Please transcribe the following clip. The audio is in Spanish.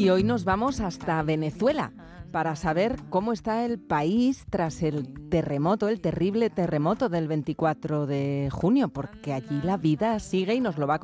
Y hoy nos vamos hasta Venezuela para saber cómo está el país tras el terremoto, el terrible terremoto del 24 de junio, porque allí la vida sigue y nos lo va a